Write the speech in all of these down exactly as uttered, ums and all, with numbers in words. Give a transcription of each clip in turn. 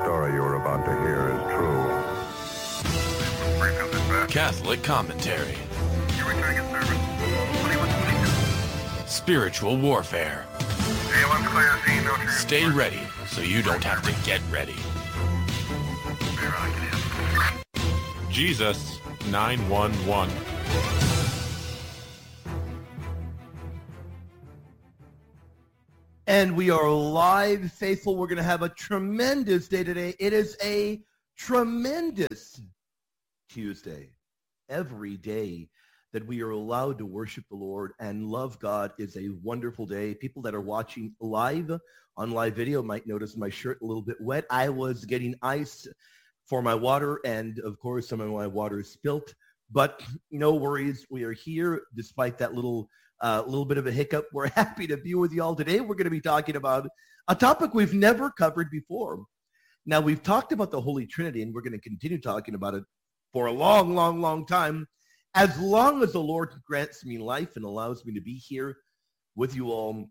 story you're about to hear is true. Catholic commentary. Spiritual warfare. Stay ready so you don't have to get ready. Jesus nine one one. And we are live, faithful. We're going to have a tremendous day today. It is a tremendous Tuesday. Every day that we are allowed to worship the Lord and love God is a wonderful day. People that are watching live on live video might notice my shirt a little bit wet. I was getting ice for my water, and of course some of my water is spilt. But no worries. We are here despite that little A uh, little bit of a hiccup. We're happy to be with you all today. We're going to be talking about a topic we've never covered before. Now, we've talked about the Holy Trinity, and we're going to continue talking about it for a long, long, long time. As long as the Lord grants me life and allows me to be here with you all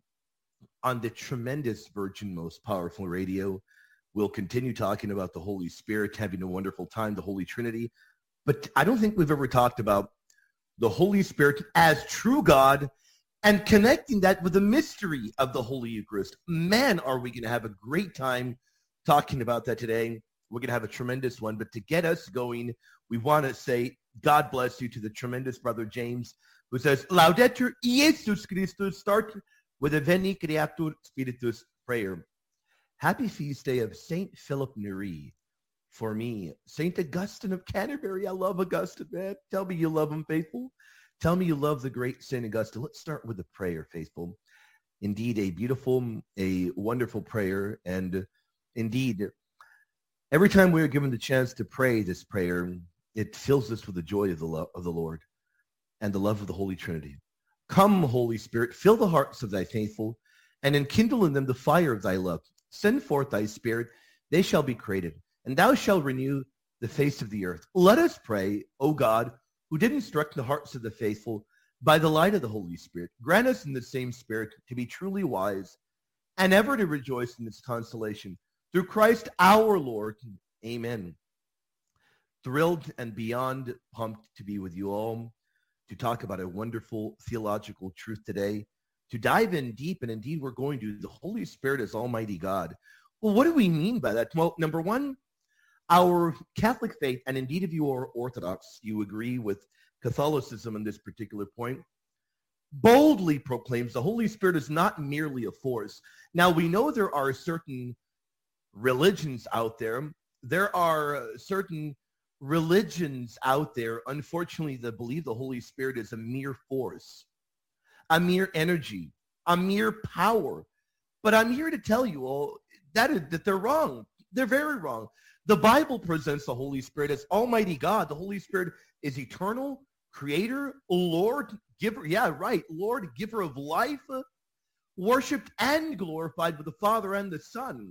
on the tremendous Virgin Most Powerful Radio, we'll continue talking about the Holy Spirit, having a wonderful time, the Holy Trinity. But I don't think we've ever talked about the Holy Spirit as true God, and connecting that with the mystery of the Holy Eucharist. Man, are we going to have a great time talking about that today. We're going to have a tremendous one. But to get us going, we want to say God bless you to the tremendous Brother James, who says, Laudetur Jesus Christus, start with a Veni Creator Spiritus prayer. Happy feast day of Saint Philip Neri. For me, Saint Augustine of Canterbury. I love Augustine, man. Tell me you love him, faithful. Tell me you love the great Saint Augustine. Let's start with the prayer, faithful. Indeed, a beautiful, a wonderful prayer. And indeed, every time we are given the chance to pray this prayer, it fills us with the joy of the love of the Lord and the love of the Holy Trinity. Come, Holy Spirit, fill the hearts of thy faithful and enkindle in them the fire of thy love. Send forth thy Spirit, they shall be created, and thou shalt renew the face of the earth. Let us pray, O God, who did instruct the hearts of the faithful by the light of the Holy Spirit. Grant us in the same Spirit to be truly wise and ever to rejoice in its consolation. Through Christ our Lord. Amen. Thrilled and beyond pumped to be with you all, to talk about a wonderful theological truth today, to dive in deep, and indeed we're going to. The Holy Spirit is Almighty God. Well, what do we mean by that? Well, number one, our Catholic faith, and indeed if you are Orthodox, you agree with Catholicism on this particular point, boldly proclaims the Holy Spirit is not merely a force. Now, we know there are certain religions out there. There are certain religions out there, unfortunately, that believe the Holy Spirit is a mere force, a mere energy, a mere power. But I'm here to tell you all that, is, that they're wrong. They're very wrong. The Bible presents the Holy Spirit as Almighty God. The Holy Spirit is eternal, creator, Lord, giver. Yeah, right. Lord, giver of life, worshipped and glorified with the Father and the Son.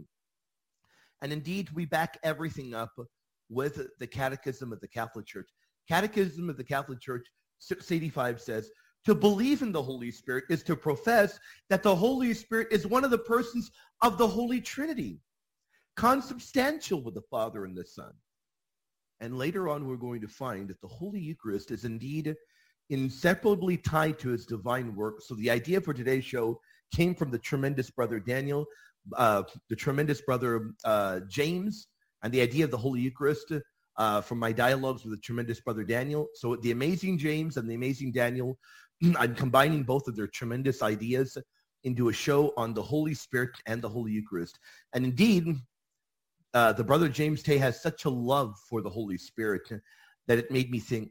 And indeed, we back everything up with the Catechism of the Catholic Church. Catechism of the Catholic Church, six eighty-five says, to believe in the Holy Spirit is to profess that the Holy Spirit is one of the persons of the Holy Trinity, consubstantial with the Father and the Son. And later on, we're going to find that the Holy Eucharist is indeed inseparably tied to his divine work. So the idea for today's show came from the tremendous Brother Daniel, uh, the tremendous Brother uh, James, and the idea of the Holy Eucharist uh, from my dialogues with the tremendous Brother Daniel. So the amazing James and the amazing Daniel, I'm combining both of their tremendous ideas into a show on the Holy Spirit and the Holy Eucharist. And indeed, Uh, the Brother James Tay has such a love for the Holy Spirit that it made me think,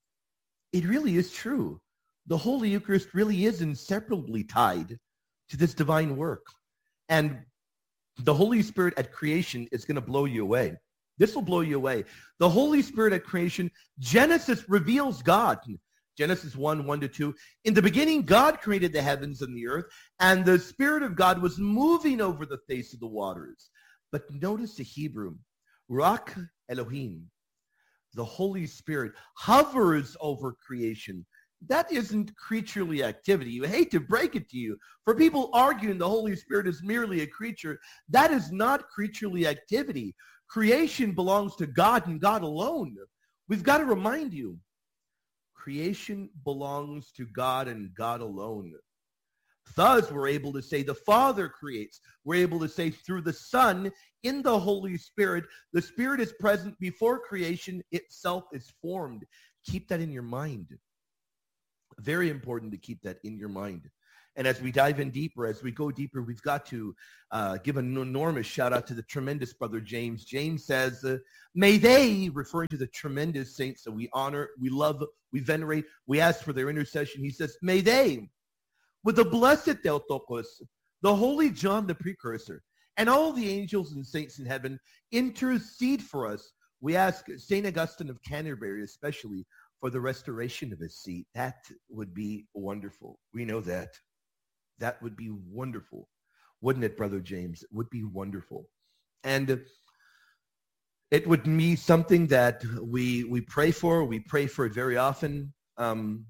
it really is true. The Holy Eucharist really is inseparably tied to this divine work. And the Holy Spirit at creation is going to blow you away. This will blow you away. The Holy Spirit at creation, Genesis reveals God. Genesis one, one to two. In the beginning, God created the heavens and the earth, and the Spirit of God was moving over the face of the waters. But notice the Hebrew, Ruach Elohim, the Holy Spirit, hovers over creation. That isn't creaturely activity. You hate to break it to you. For people arguing the Holy Spirit is merely a creature, that is not creaturely activity. creation belongs to God and God alone. We've got to remind you, creation belongs to God and God alone. Thus, we're able to say the Father creates. We're able to say through the Son, in the Holy Spirit, the Spirit is present before creation itself is formed. Keep that in your mind. Very important to keep that in your mind. And as we dive in deeper, as we go deeper, we've got to uh, give an enormous shout out to the tremendous brother James. James says, uh, may they, referring to the tremendous saints that we honor, we love, we venerate, we ask for their intercession. He says, may they, with the blessed Theotokos, the holy John the Precursor, and all the angels and saints in heaven, intercede for us. We ask Saint Augustine of Canterbury especially for the restoration of his seat. That would be wonderful. We know that. That would be wonderful. Wouldn't it, Brother James? It would be wonderful. And it would be something that we we pray for. We pray for it very often. Um,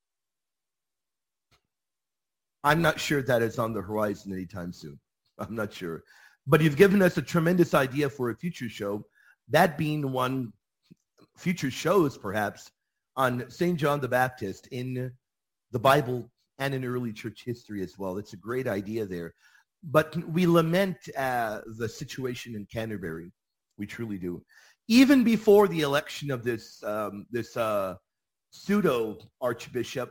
I'm not sure that is on the horizon anytime soon. I'm not sure. But you've given us a tremendous idea for a future show, that being one, future shows perhaps, on Saint John the Baptist in the Bible and in early church history as well. It's a great idea there. But we lament uh, the situation in Canterbury. We truly do. Even before the election of this um, this uh, pseudo archbishop,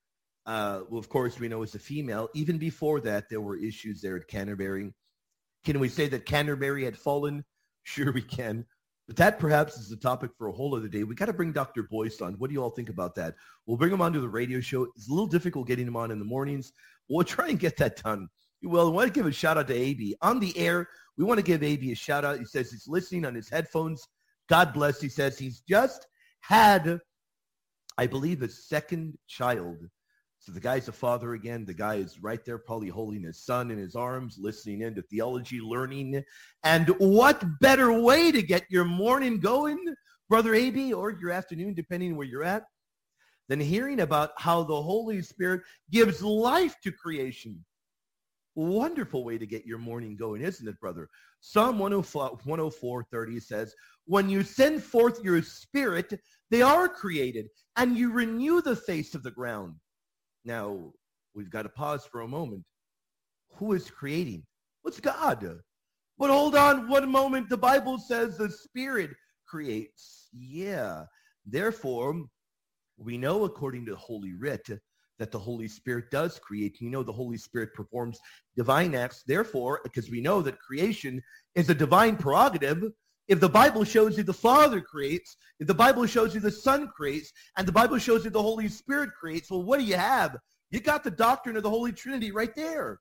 uh, well, of course, we know it's a female. Even before that, there were issues there at Canterbury. Can we say that Canterbury had fallen? Sure we can. But that perhaps is the topic for a whole other day. We got to bring Doctor Boyce on. What do you all think about that? We'll bring him onto the radio show. It's a little difficult getting him on in the mornings. We'll try and get that done. Well, I want to give a shout out to A B. On the air, we want to give A B a shout out. He says he's listening on his headphones. God bless. He says he's just had, I believe, a second child. So the guy's a father again. The guy is right there probably holding his son in his arms, listening into theology, learning. And what better way to get your morning going, Brother A B, or your afternoon, depending where you're at, than hearing about how the Holy Spirit gives life to creation. Wonderful way to get your morning going, isn't it, brother? Psalm one oh four thirty says, when you send forth your spirit, they are created, and you renew the face of the ground. Now, we've got to pause for a moment. Who is creating? What's God? But hold on one moment. The Bible says the Spirit creates. Yeah. Therefore, we know according to Holy Writ that the Holy Spirit does create. You know the Holy Spirit performs divine acts. Therefore, because we know that creation is a divine prerogative, if the Bible shows you the Father creates, if the Bible shows you the Son creates, and the Bible shows you the Holy Spirit creates, well, what do you have? You got the doctrine of the Holy Trinity right there.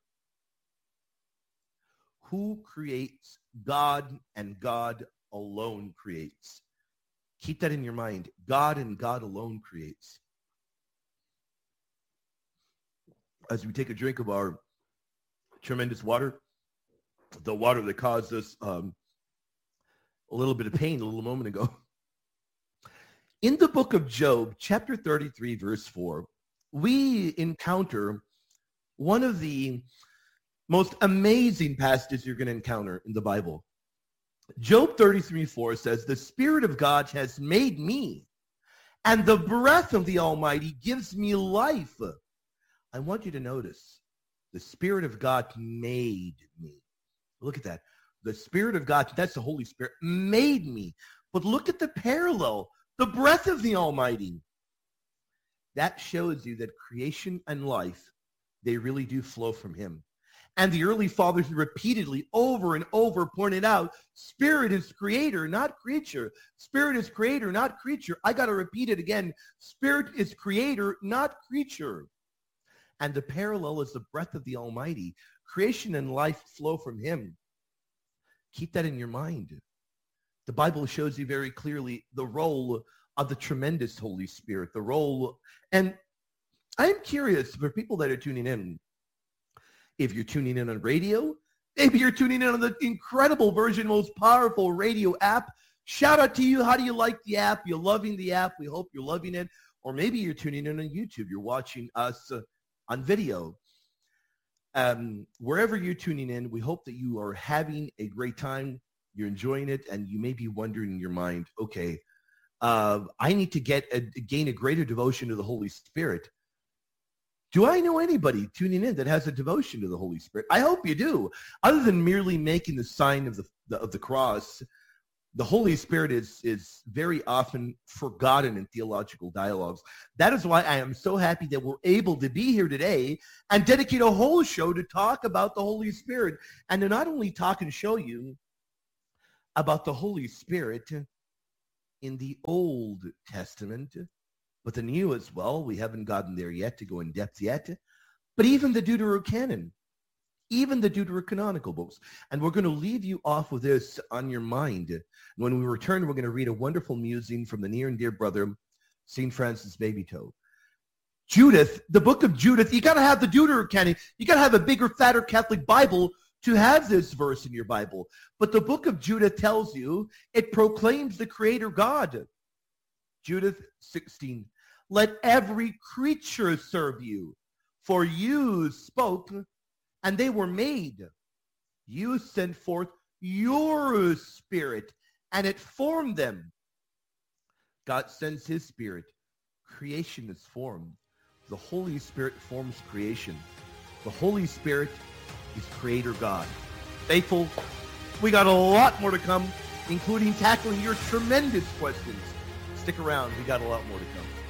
Who creates? God, and God alone creates. Keep that in your mind. God and God alone creates. As we take a drink of our tremendous water, the water that caused us um, a little bit of pain a little moment ago. In the book of Job, chapter thirty-three, verse four, we encounter one of the most amazing passages you're going to encounter in the Bible. Job thirty-three four says, the Spirit of God has made me, and the breath of the Almighty gives me life. I want you to notice, the Spirit of God made me. Look at that. The Spirit of God, that's the Holy Spirit, made me. But look at the parallel, the breath of the Almighty. That shows you that creation and life, they really do flow from him. And the early fathers repeatedly, over and over, pointed out, Spirit is creator, not creature. Spirit is creator, not creature. I got to repeat it again. Spirit is creator, not creature. And the parallel is the breath of the Almighty. Creation and life flow from him. Keep that in your mind. The Bible shows you very clearly the role of the tremendous Holy Spirit, the role. And I'm curious for people that are tuning in, if you're tuning in on radio, maybe you're tuning in on the incredible version, most powerful radio app. Shout out to you. How do you like the app? You're loving the app. We hope you're loving it. Or maybe you're tuning in on YouTube. You're watching us uh, on video. Um, wherever you're tuning in, we hope that you are having a great time. you're enjoying it, and you may be wondering in your mind, okay, uh, I need to get a, gain a greater devotion to the Holy Spirit. Do I know anybody tuning in that has a devotion to the Holy Spirit? I hope you do. Other than merely making the sign of the, the of the cross, the Holy Spirit is, is very often forgotten in theological dialogues. That is why I am so happy that we're able to be here today and dedicate a whole show to talk about the Holy Spirit, and to not only talk and show you about the Holy Spirit in the Old Testament, but the New as well. We haven't gotten there yet to go in depth yet. But even the Deuterocanon, even the Deuterocanonical books. And we're going to leave you off with this on your mind. When we return, we're going to read a wonderful musing from the near and dear brother, Saint Francis Babytoe. Judith, the book of Judith, you got to have the Deuterocanon. You got to have a bigger, fatter Catholic Bible to have this verse in your Bible. But the book of Judith tells you, it proclaims the Creator God. Judith sixteen, let every creature serve you, for you spoke, and they were made. You sent forth your Spirit, and it formed them. God sends his Spirit. Creation is formed. The Holy Spirit forms creation. The Holy Spirit is Creator God. Faithful, we got a lot more to come, including tackling your tremendous questions. Stick around. We got a lot more to come.